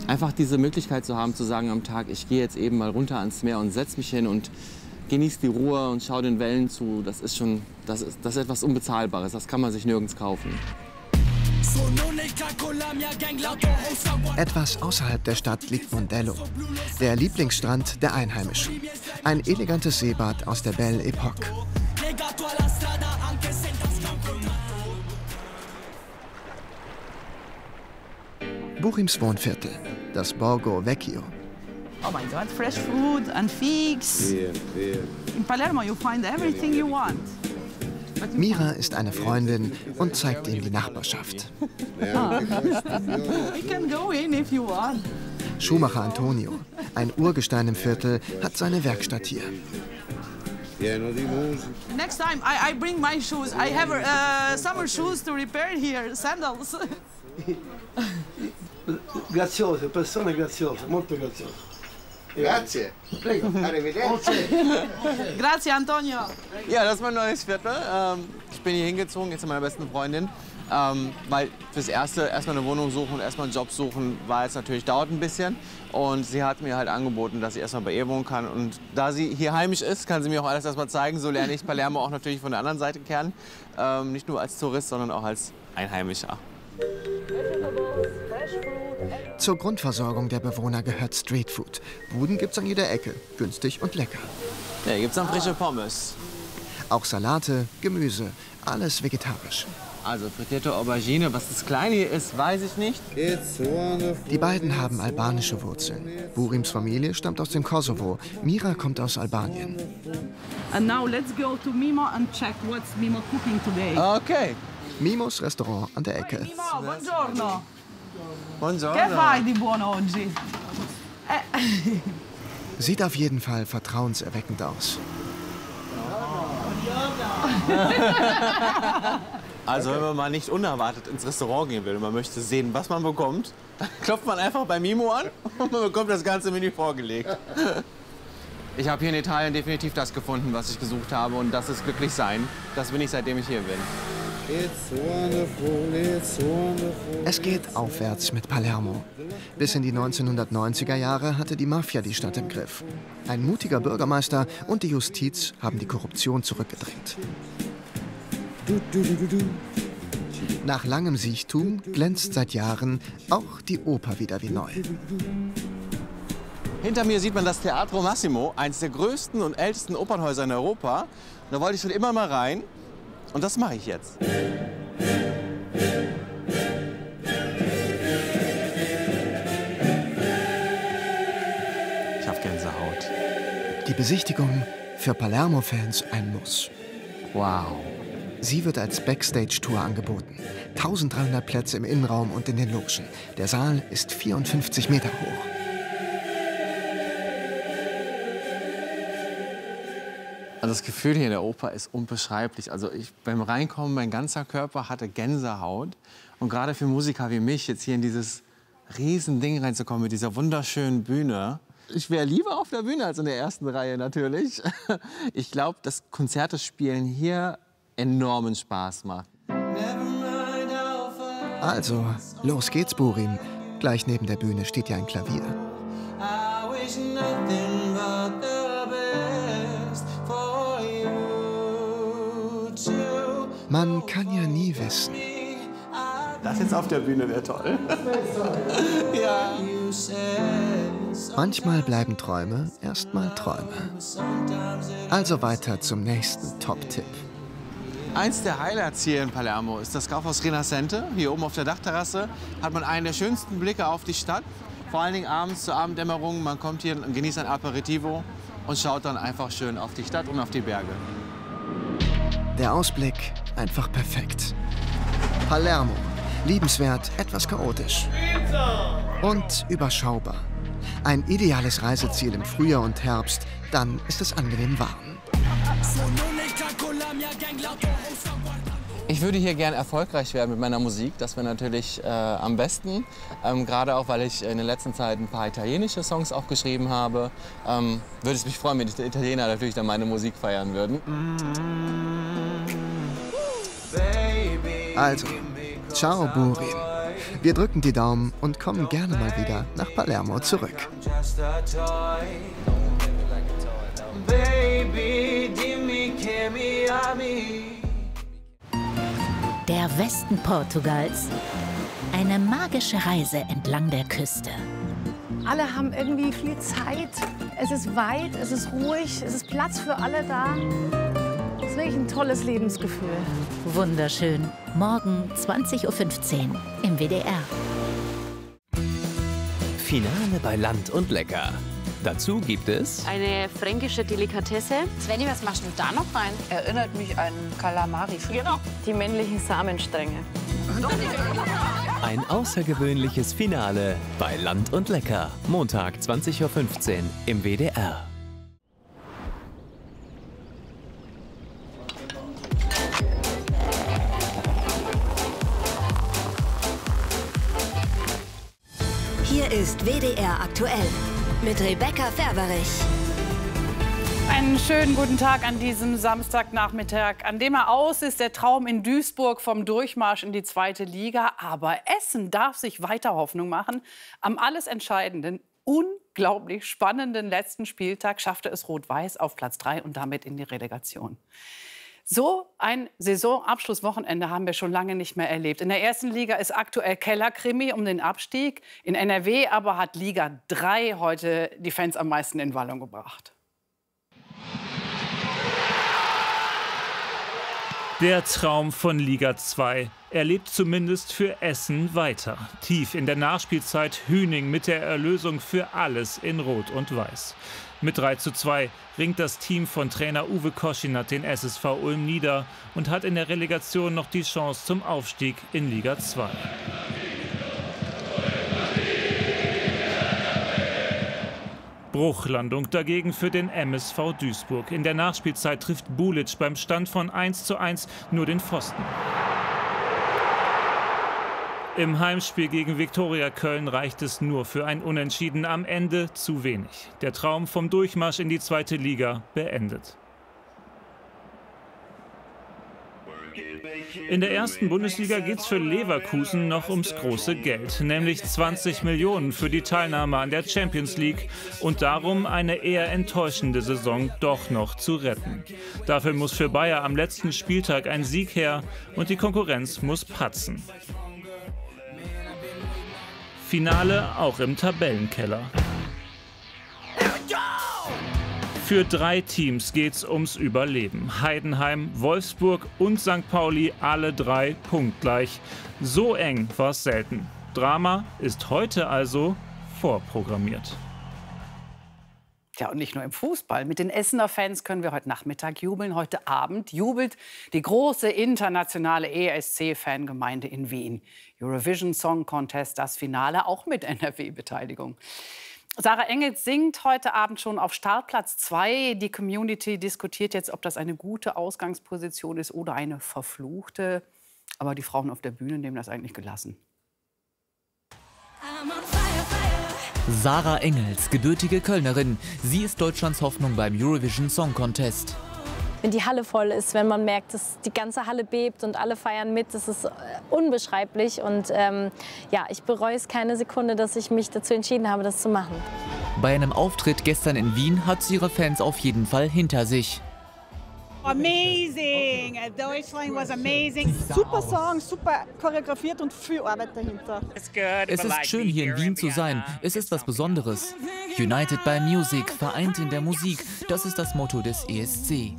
Einfach diese Möglichkeit zu haben, zu sagen am Tag, ich gehe jetzt eben mal runter ans Meer und setze mich hin und genieße die Ruhe und schaue den Wellen zu, das ist etwas Unbezahlbares, das kann man sich nirgends kaufen. Etwas außerhalb der Stadt liegt Mondello, der Lieblingsstrand der Einheimischen. Ein elegantes Seebad aus der Belle Époque. Burims Wohnviertel, das Borgo Vecchio. Oh my God, fresh food and figs. In Palermo you find everything you want. Mira ist eine Freundin und zeigt ihm die Nachbarschaft. We can go in if you want. Schuhmacher Antonio, ein Urgestein im Viertel, hat seine Werkstatt hier. Next time I bring my shoes. I have summer shoes to repair here, sandals. Graziose, persone graziose, molto graziose. Grazie. Prego, arrivederci. Grazie, Antonio. Ja, das ist mein neues Viertel. Ich bin hier hingezogen, jetzt mit meiner besten Freundin. Weil fürs Erste erstmal eine Wohnung suchen und erstmal einen Job suchen, war jetzt natürlich, dauert ein bisschen. Und sie hat mir halt angeboten, dass ich erstmal bei ihr wohnen kann. Und da sie hier heimisch ist, kann sie mir auch alles erstmal zeigen. So lerne ich Palermo auch natürlich von der anderen Seite kennen. Nicht nur als Tourist, sondern auch als Einheimischer. Zur Grundversorgung der Bewohner gehört Streetfood. Buden gibt's an jeder Ecke, günstig und lecker. Ja, hier gibt's dann frische Pommes. Auch Salate, Gemüse, alles vegetarisch. Also frittierte Aubergine, was das Kleine hier ist, weiß ich nicht. Die beiden haben albanische Wurzeln. Burims Familie stammt aus dem Kosovo. Mira kommt aus Albanien. And now let's go to Mimo and check what's Mimo cooking today. Okay. Mimos Restaurant an der Ecke. Mimo, buongiorno. Buongiorno. Che fai di buono oggi? Sieht auf jeden Fall vertrauenserweckend aus. Also wenn man mal nicht unerwartet ins Restaurant gehen will und man möchte sehen, was man bekommt, klopft man einfach bei Mimo an und man bekommt das ganze Menü vorgelegt. Ich habe hier in Italien definitiv das gefunden, was ich gesucht habe, und das ist glücklich sein. Das bin ich, seitdem ich hier bin. Es geht aufwärts mit Palermo. Bis in die 1990er Jahre hatte die Mafia die Stadt im Griff. Ein mutiger Bürgermeister und die Justiz haben die Korruption zurückgedrängt. Nach langem Siechtum glänzt seit Jahren auch die Oper wieder wie neu. Hinter mir sieht man das Teatro Massimo, eines der größten und ältesten Opernhäuser in Europa. Da wollte ich schon immer mal rein, und das mache ich jetzt. Ich habe Gänsehaut. Die Besichtigung für Palermo-Fans ein Muss. Wow. Sie wird als Backstage-Tour angeboten. 1300 Plätze im Innenraum und in den Logen. Der Saal ist 54 Meter hoch. Also das Gefühl hier in der Oper ist unbeschreiblich. Also beim Reinkommen, mein ganzer Körper hatte Gänsehaut. Und gerade für Musiker wie mich, jetzt hier in dieses Riesending reinzukommen mit dieser wunderschönen Bühne. Ich wäre lieber auf der Bühne als in der ersten Reihe natürlich. Ich glaube, dass Konzerte spielen hier enormen Spaß macht. Also, los geht's, Burim. Gleich neben der Bühne steht ja ein Klavier. Man kann ja nie wissen. Das jetzt auf der Bühne wäre toll. Ja. Manchmal bleiben Träume erstmal Träume. Also weiter zum nächsten Top-Tipp. Eins der Highlights hier in Palermo ist das Kaufhaus Rinascente. Hier oben auf der Dachterrasse hat man einen der schönsten Blicke auf die Stadt. Vor allen Dingen abends zur Abenddämmerung. Man kommt hier und genießt ein Aperitivo und schaut dann einfach schön auf die Stadt und auf die Berge. Der Ausblick einfach perfekt. Palermo, liebenswert, etwas chaotisch. Und überschaubar. Ein ideales Reiseziel im Frühjahr und Herbst, dann ist es angenehm warm. Ich würde hier gern erfolgreich werden mit meiner Musik. Das wäre natürlich am besten. Gerade auch, weil ich in der letzten Zeit ein paar italienische Songs auch geschrieben habe. Würde es mich freuen, wenn die Italiener natürlich dann meine Musik feiern würden. Also, ciao Burim. Wir drücken die Daumen und kommen gerne mal wieder nach Palermo zurück. Der Westen Portugals. Eine magische Reise entlang der Küste. Alle haben irgendwie viel Zeit. Es ist weit, es ist ruhig, es ist Platz für alle da. Es ist wirklich ein tolles Lebensgefühl. Wunderschön. Morgen 20:15 Uhr im WDR. Finale bei Land und Lecker. Dazu gibt es eine fränkische Delikatesse. Svenny, was machst du da noch rein? Erinnert mich an Kalamari. Genau. Die männlichen Samenstränge. ein außergewöhnliches Finale bei Land und Lecker. Montag 20:15 Uhr im WDR. Hier ist WDR aktuell mit Rebecca Ferberich. Einen schönen guten Tag an diesem Samstagnachmittag, an dem er aus ist, der Traum in Duisburg vom Durchmarsch in die 2. Liga. Aber Essen darf sich weiter Hoffnung machen. Am alles entscheidenden, unglaublich spannenden letzten Spieltag schaffte es Rot-Weiß auf Platz 3 und damit in die Relegation. So ein Saisonabschlusswochenende haben wir schon lange nicht mehr erlebt. In der 1. Liga ist aktuell Kellerkrimi um den Abstieg. In NRW aber hat Liga 3 heute die Fans am meisten in Wallung gebracht. Der Traum von Liga 2. Er lebt zumindest für Essen weiter. Tief in der Nachspielzeit Hüning mit der Erlösung für alles in Rot und Weiß. Mit 3:2 ringt das Team von Trainer Uwe Koschinat den SSV Ulm nieder und hat in der Relegation noch die Chance zum Aufstieg in Liga 2. Bruchlandung dagegen für den MSV Duisburg. In der Nachspielzeit trifft Bulic beim Stand von 1:1 nur den Pfosten. Im Heimspiel gegen Viktoria Köln reicht es nur für ein Unentschieden, am Ende zu wenig. Der Traum vom Durchmarsch in die 2. Liga beendet. In der 1. Bundesliga geht es für Leverkusen noch ums große Geld, nämlich 20 Millionen für die Teilnahme an der Champions League und darum, eine eher enttäuschende Saison doch noch zu retten. Dafür muss für Bayer am letzten Spieltag ein Sieg her und die Konkurrenz muss patzen. Finale auch im Tabellenkeller. Für 3 Teams geht's ums Überleben. Heidenheim, Wolfsburg und St. Pauli, alle 3 punktgleich. So eng war es selten. Drama ist heute also vorprogrammiert. Ja, und nicht nur im Fußball. Mit den Essener Fans können wir heute Nachmittag jubeln. Heute Abend jubelt die große internationale ESC-Fangemeinde in Wien. Eurovision Song Contest, das Finale, auch mit NRW-Beteiligung. Sarah Engels singt heute Abend schon auf Startplatz 2. Die Community diskutiert jetzt, ob das eine gute Ausgangsposition ist oder eine verfluchte. Aber die Frauen auf der Bühne nehmen das eigentlich gelassen. Sarah Engels, gebürtige Kölnerin. Sie ist Deutschlands Hoffnung beim Eurovision Song Contest. Wenn die Halle voll ist, wenn man merkt, dass die ganze Halle bebt und alle feiern mit, das ist unbeschreiblich. Und ja, ich bereue es keine Sekunde, dass ich mich dazu entschieden habe, das zu machen. Bei einem Auftritt gestern in Wien hat sie ihre Fans auf jeden Fall hinter sich. Amazing! Deutschland was amazing. Super Song, super choreografiert und viel Arbeit dahinter. Es ist schön, hier in Wien zu sein. Es ist was Besonderes. United by Music, vereint in der Musik, das ist das Motto des ESC.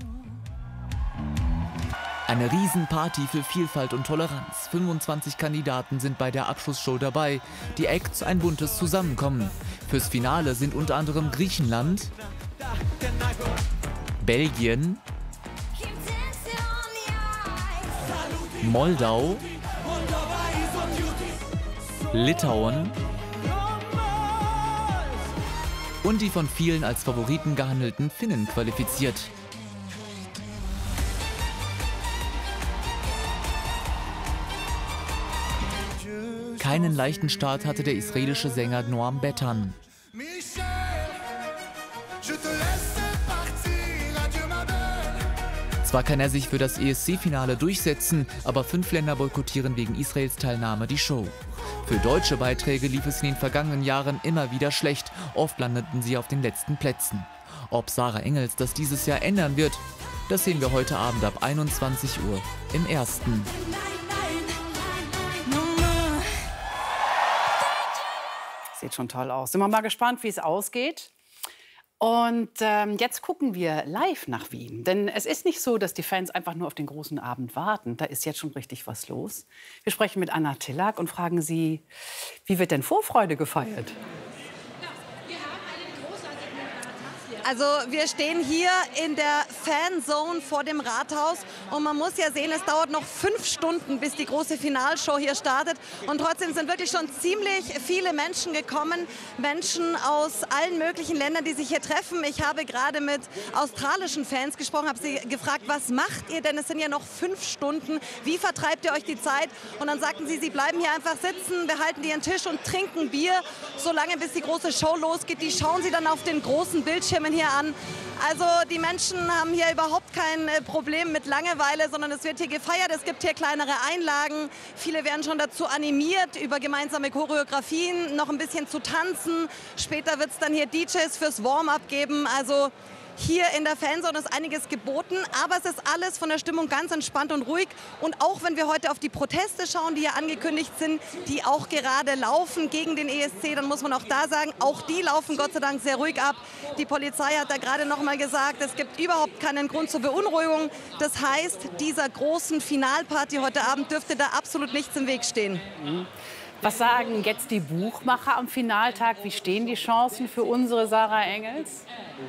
Eine Riesenparty für Vielfalt und Toleranz. 25 Kandidaten sind bei der Abschlussshow dabei. Die Acts ein buntes Zusammenkommen. Fürs Finale sind unter anderem Griechenland, Belgien, Moldau, Litauen und die von vielen als Favoriten gehandelten Finnen qualifiziert. Keinen leichten Start hatte der israelische Sänger Noam Betan. Zwar kann er sich für das ESC-Finale durchsetzen, aber 5 Länder boykottieren wegen Israels Teilnahme die Show. Für deutsche Beiträge lief es in den vergangenen Jahren immer wieder schlecht. Oft landeten sie auf den letzten Plätzen. Ob Sarah Engels das dieses Jahr ändern wird, das sehen wir heute Abend ab 21 Uhr im Ersten. Sieht schon toll aus. Sind wir mal gespannt, wie es ausgeht. Und jetzt gucken wir live nach Wien. Denn es ist nicht so, dass die Fans einfach nur auf den großen Abend warten. Da ist jetzt schon richtig was los. Wir sprechen mit Anna Tillack und fragen sie, wie wird denn Vorfreude gefeiert? Also wir stehen hier in der Fanzone vor dem Rathaus und man muss ja sehen, es dauert noch 5 Stunden, bis die große Finalshow hier startet. Und trotzdem sind wirklich schon ziemlich viele Menschen gekommen, Menschen aus allen möglichen Ländern, die sich hier treffen. Ich habe gerade mit australischen Fans gesprochen, habe sie gefragt, was macht ihr denn? Es sind ja noch 5 Stunden. Wie vertreibt ihr euch die Zeit? Und dann sagten sie, sie bleiben hier einfach sitzen, behalten ihren Tisch und trinken Bier, solange bis die große Show losgeht. Die schauen sie dann auf den großen Bildschirmen hier an. Also die Menschen haben hier überhaupt kein Problem mit Langeweile, sondern es wird hier gefeiert. Es gibt hier kleinere Einlagen. Viele werden schon dazu animiert, über gemeinsame Choreografien noch ein bisschen zu tanzen. Später wird es dann hier DJs fürs Warm-up geben. Also hier in der Fanzone ist einiges geboten, aber es ist alles von der Stimmung ganz entspannt und ruhig. Und auch wenn wir heute auf die Proteste schauen, die hier angekündigt sind, die auch gerade laufen gegen den ESC, dann muss man auch da sagen, auch die laufen Gott sei Dank sehr ruhig ab. Die Polizei hat da gerade noch mal gesagt, es gibt überhaupt keinen Grund zur Beunruhigung. Das heißt, dieser großen Finalparty heute Abend dürfte da absolut nichts im Weg stehen. Was sagen jetzt die Buchmacher am Finaltag? Wie stehen die Chancen für unsere Sarah Engels?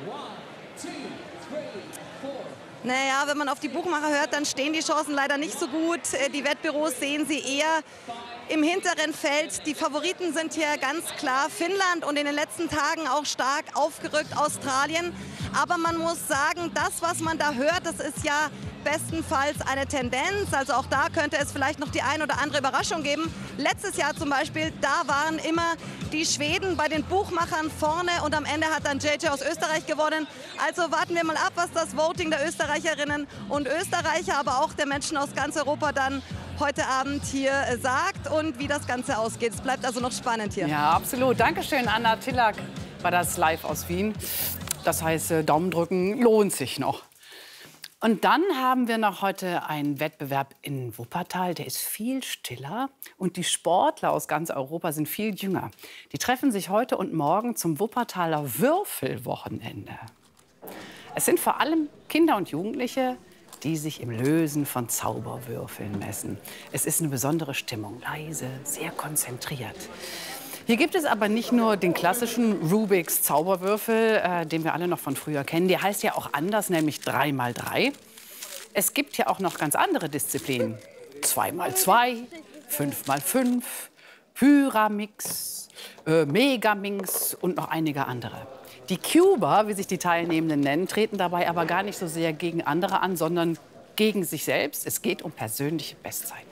Naja, wenn man auf die Buchmacher hört, dann stehen die Chancen leider nicht so gut. Die Wettbüros sehen sie eher im hinteren Feld. Die Favoriten sind hier ganz klar Finnland und in den letzten Tagen auch stark aufgerückt Australien. Aber man muss sagen, das, was man da hört, das ist ja bestenfalls eine Tendenz. Also auch da könnte es vielleicht noch die ein oder andere Überraschung geben. Letztes Jahr zum Beispiel, da waren immer die Schweden bei den Buchmachern vorne und am Ende hat dann JJ aus Österreich gewonnen. Also warten wir mal ab, was das Voting der Österreicherinnen und Österreicher, aber auch der Menschen aus ganz Europa dann heute Abend hier sagt und wie das Ganze ausgeht. Es bleibt also noch spannend hier. Ja, absolut. Dankeschön, Anna Tillack, war das live aus Wien. Das heißt, Daumen drücken lohnt sich noch. Und dann haben wir noch heute einen Wettbewerb in Wuppertal, der ist viel stiller. Und die Sportler aus ganz Europa sind viel jünger. Die treffen sich heute und morgen zum Wuppertaler Würfelwochenende. Es sind vor allem Kinder und Jugendliche, die sich im Lösen von Zauberwürfeln messen. Es ist eine besondere Stimmung, leise, sehr konzentriert. Hier gibt es aber nicht nur den klassischen Rubiks Zauberwürfel, den wir alle noch von früher kennen. Der heißt ja auch anders, nämlich 3×3. Es gibt ja auch noch ganz andere Disziplinen. 2×2, 5×5, Pyramix, Megaminx und noch einige andere. Die Cuber, wie sich die Teilnehmenden nennen, treten dabei aber gar nicht so sehr gegen andere an, sondern gegen sich selbst. Es geht um persönliche Bestzeiten.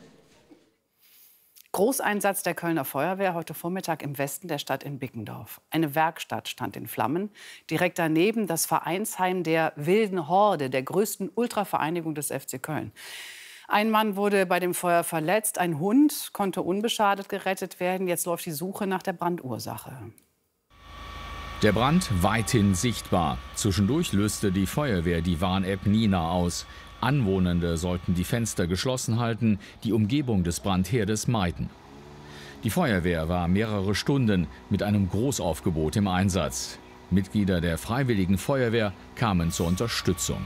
Großeinsatz der Kölner Feuerwehr heute Vormittag im Westen der Stadt in Bickendorf. Eine Werkstatt stand in Flammen. Direkt daneben das Vereinsheim der Wilden Horde, der größten Ultravereinigung des FC Köln. Ein Mann wurde bei dem Feuer verletzt. Ein Hund konnte unbeschadet gerettet werden. Jetzt läuft die Suche nach der Brandursache. Der Brand weithin sichtbar. Zwischendurch löste die Feuerwehr die Warn-App Nina aus. Anwohnende sollten die Fenster geschlossen halten, die Umgebung des Brandherdes meiden. Die Feuerwehr war mehrere Stunden mit einem Großaufgebot im Einsatz. Mitglieder der Freiwilligen Feuerwehr kamen zur Unterstützung.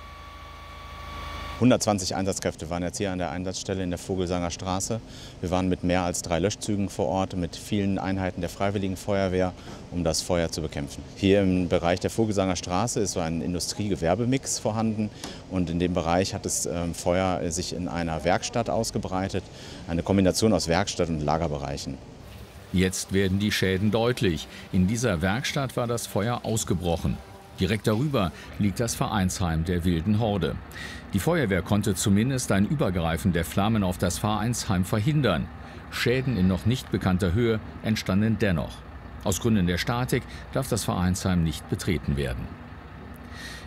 120 Einsatzkräfte waren jetzt hier an der Einsatzstelle in der Vogelsanger Straße. Wir waren mit mehr als 3 Löschzügen vor Ort, mit vielen Einheiten der Freiwilligen Feuerwehr, um das Feuer zu bekämpfen. Hier im Bereich der Vogelsanger Straße ist so ein Industrie-Gewerbemix vorhanden und in dem Bereich hat das Feuer sich in einer Werkstatt ausgebreitet, eine Kombination aus Werkstatt und Lagerbereichen. Jetzt werden die Schäden deutlich. In dieser Werkstatt war das Feuer ausgebrochen. Direkt darüber liegt das Vereinsheim der Wilden Horde. Die Feuerwehr konnte zumindest ein Übergreifen der Flammen auf das Vereinsheim verhindern. Schäden in noch nicht bekannter Höhe entstanden dennoch. Aus Gründen der Statik darf das Vereinsheim nicht betreten werden.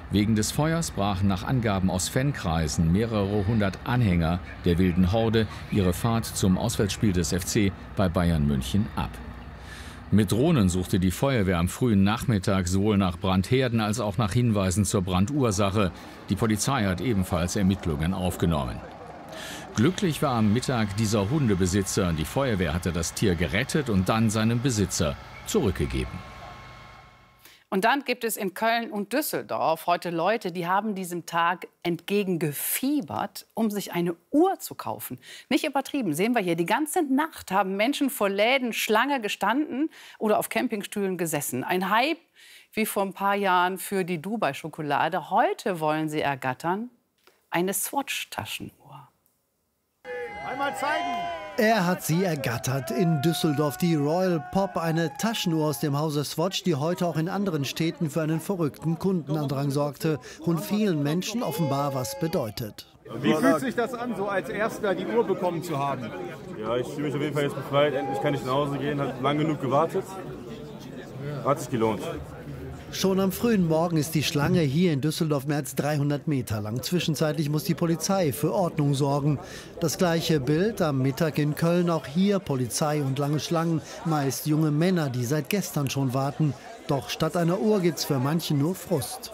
Wegen des Feuers brachen nach Angaben aus Fankreisen mehrere hundert Anhänger der wilden Horde ihre Fahrt zum Auswärtsspiel des FC bei Bayern München ab. Mit Drohnen suchte die Feuerwehr am frühen Nachmittag sowohl nach Brandherden als auch nach Hinweisen zur Brandursache. Die Polizei hat ebenfalls Ermittlungen aufgenommen. Glücklich war am Mittag dieser Hundebesitzer. Die Feuerwehr hatte das Tier gerettet und dann seinem Besitzer zurückgegeben. Und dann gibt es in Köln und Düsseldorf heute Leute, die haben diesem Tag entgegengefiebert, um sich eine Uhr zu kaufen. Nicht übertrieben, sehen wir hier. Die ganze Nacht haben Menschen vor Läden Schlange gestanden oder auf Campingstühlen gesessen. Ein Hype wie vor ein paar Jahren für die Dubai-Schokolade. Heute wollen sie ergattern eine Swatch-Taschenuhr. Einmal zeigen! Er hat sie ergattert. In Düsseldorf die Royal Pop, eine Taschenuhr aus dem Hause Swatch, die heute auch in anderen Städten für einen verrückten Kundenandrang sorgte und vielen Menschen offenbar was bedeutet. Wie fühlt sich das an, so als Erster die Uhr bekommen zu haben? Ja, ich fühle mich auf jeden Fall jetzt befreit. Endlich kann ich nach Hause gehen. Hat lang genug gewartet. Hat sich gelohnt. Schon am frühen Morgen ist die Schlange hier in Düsseldorf mehr als 300 Meter lang. Zwischenzeitlich muss die Polizei für Ordnung sorgen. Das gleiche Bild am Mittag in Köln. Auch hier Polizei und lange Schlangen. Meist junge Männer, die seit gestern schon warten. Doch statt einer Uhr gibt's für manche nur Frust.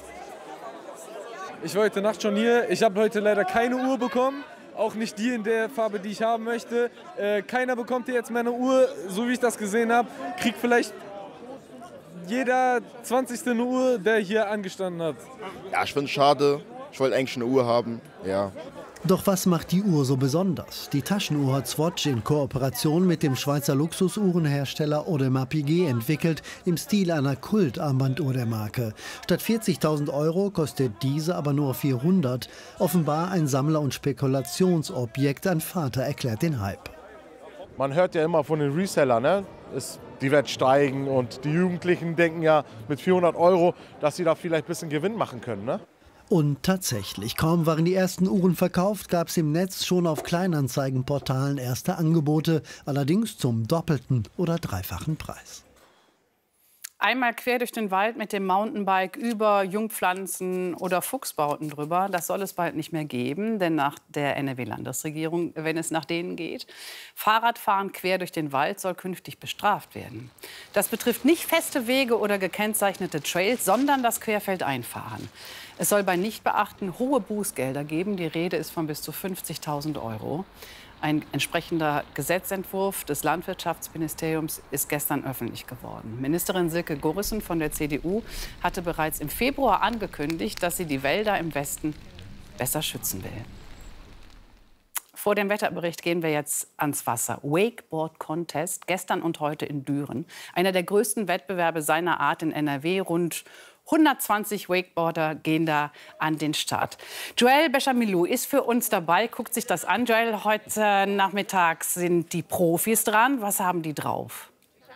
Ich war heute Nacht schon hier. Ich habe heute leider keine Uhr bekommen. Auch nicht die in der Farbe, die ich haben möchte. Keiner bekommt hier jetzt meine Uhr, so wie ich das gesehen habe. Kriegt vielleicht jeder 20. eine Uhr, der hier angestanden hat. Ja, ich finde es schade. Ich wollte eigentlich eine Uhr haben. Ja. Doch was macht die Uhr so besonders? Die Taschenuhr hat Swatch in Kooperation mit dem Schweizer Luxusuhrenhersteller Audemars Piguet entwickelt, im Stil einer Kultarmbanduhr der Marke. Statt 40.000 € kostet diese aber nur 400. Offenbar ein Sammler- und Spekulationsobjekt. Ein Vater erklärt den Hype. Man hört ja immer von den Resellern, ne? Die wird steigen und die Jugendlichen denken ja mit 400 €, dass sie da vielleicht ein bisschen Gewinn machen können, ne? Und tatsächlich, kaum waren die ersten Uhren verkauft, gab es im Netz schon auf Kleinanzeigenportalen erste Angebote, allerdings zum doppelten oder dreifachen Preis. Einmal quer durch den Wald mit dem Mountainbike über Jungpflanzen oder Fuchsbauten drüber. Das soll es bald nicht mehr geben, denn nach der NRW-Landesregierung, wenn es nach denen geht, Fahrradfahren quer durch den Wald soll künftig bestraft werden. Das betrifft nicht feste Wege oder gekennzeichnete Trails, sondern das Querfeldeinfahren. Es soll bei Nichtbeachten hohe Bußgelder geben. Die Rede ist von bis zu 50.000 €. Ein entsprechender Gesetzentwurf des Landwirtschaftsministeriums ist gestern öffentlich geworden. Ministerin Silke Gorissen von der CDU hatte bereits im Februar angekündigt, dass sie die Wälder im Westen besser schützen will. Vor dem Wetterbericht gehen wir jetzt ans Wasser. Wakeboard Contest, gestern und heute in Düren. Einer der größten Wettbewerbe seiner Art in NRW. Rund 120 Wakeboarder gehen da an den Start. Joel Bechamilou ist für uns dabei, guckt sich das an. Joel, heute Nachmittag sind die Profis dran. Was haben die drauf?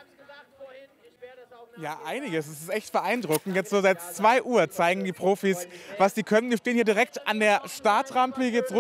Ja, einiges. Es ist echt beeindruckend. Jetzt so seit 2 Uhr zeigen die Profis, was die können. Wir stehen hier direkt an der Startrampe. Hier geht's runter.